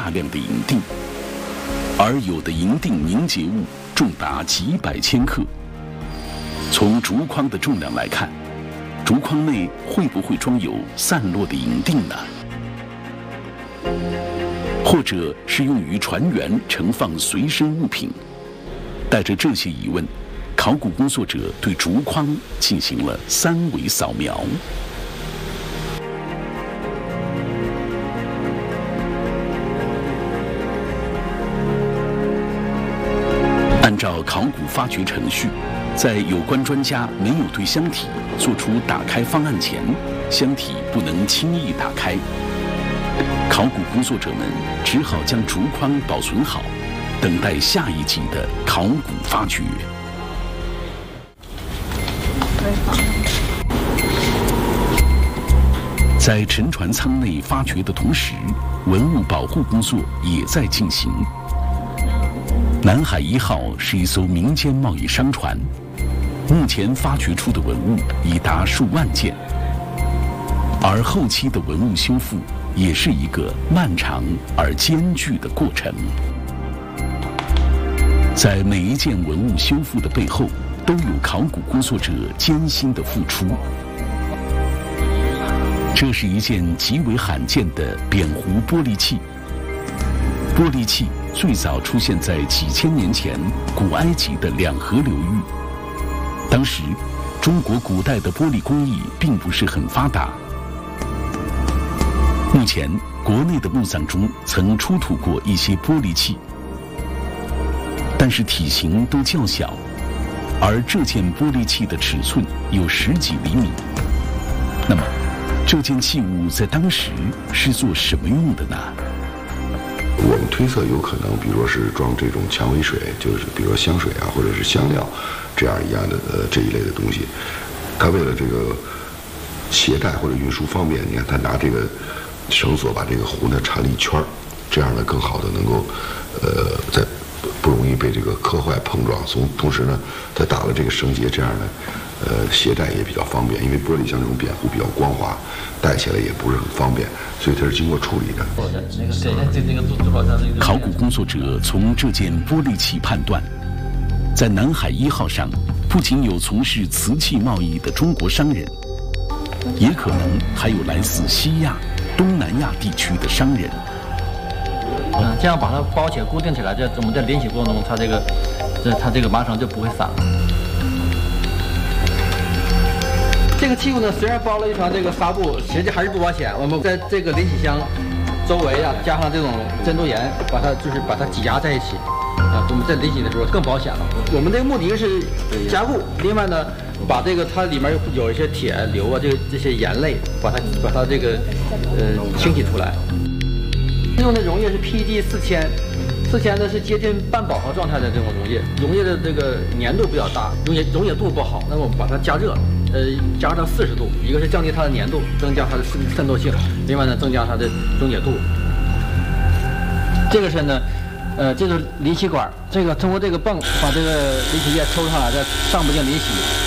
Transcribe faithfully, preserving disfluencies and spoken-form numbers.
大量的银锭，而有的银锭凝结物重达几百千克。从竹筐的重量来看，竹筐内会不会装有散落的银锭呢？或者是用于船员盛放随身物品？带着这些疑问，考古工作者对竹筐进行了三维扫描。按照考古发掘程序，在有关专家没有对箱体做出打开方案前，箱体不能轻易打开。考古工作者们只好将竹筐保存好，等待下一级的考古发掘。在沉船舱内发掘的同时，文物保护工作也在进行。南海一号是一艘民间贸易商船，目前发掘出的文物已达数万件，而后期的文物修复也是一个漫长而艰巨的过程。在每一件文物修复的背后，都有考古工作者艰辛的付出。这是一件极为罕见的扁弧玻璃器。玻璃器最早出现在几千年前古埃及的两河流域。当时，中国古代的玻璃工艺并不是很发达。目前，国内的墓葬中曾出土过一些玻璃器，但是体型都较小，而这件玻璃器的尺寸有十几厘米。那么，这件器物在当时是做什么用的呢？ 我们推测有可能，比如说是装这种蔷薇水，就是比如说香水啊，或者是香料这样一样的呃这一类的东西。它为了这个携带或者运输方便，你看它拿这个绳索把这个壶呢缠了一圈，这样呢更好的能够呃在不容易被这个磕坏碰撞。从同时呢，它打了这个绳结，这样呢呃携带也比较方便，因为玻璃像这种扁壶比较光滑，带起来也不是很方便，所以它是经过处理的。 考古工作者从这件玻璃器判断，在南海一号上不仅有从事瓷器贸易的中国商人，也可能还有来自西亚、东南亚地区的商人。 嗯，这样把它包起来、固定起来，这我们在连起过程中，它这个这它这个麻绳就不会散了。这个器物呢，虽然包了一层这个纱布，实际还是不保险。我们在这个连起箱周围啊，加上这种珍珠岩，把它就是把它挤压在一起。啊，我们在连起的时候更保险了。我们这个目的是加固，另外呢，把这个它里面有一些铁硫啊，这个这些盐类，把它把它这个呃清洗出来。用的溶液是 P D 四千，四千呢是接近半饱和状态的这种溶液，溶液的这个粘度比较大，溶液溶解度不好，那么我们把它加热，呃，加热到四十度，一个是降低它的粘度，增加它的渗渗透性，另外呢增加它的溶解度。这个是呢，呃，这个离洗管，这个通过这个泵把这个离洗液抽上来，在上部进行离洗。